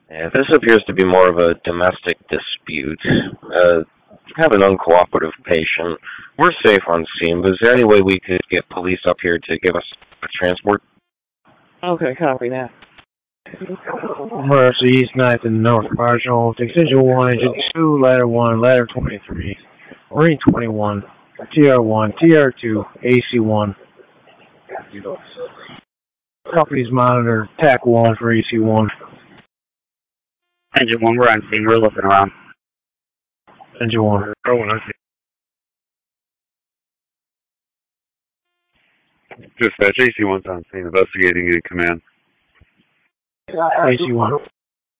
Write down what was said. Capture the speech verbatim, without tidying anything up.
Yeah, this appears to be more of a domestic dispute. Uh, have an uncooperative patient. We're safe on scene, but is there any way we could get police up here to give us a transport? Okay, copy that. Emergency East ninth and North Marginal, Extension one, Engine two, Ladder one, Ladder twenty-three, Marine twenty-one, T R one, T R two, A C one. Company's monitor, T A C one for A C one. Engine one, we're on scene. We're looking around. Engine one. Oh, okay. Dispatch, A C one's on scene, investigating in command. A C one.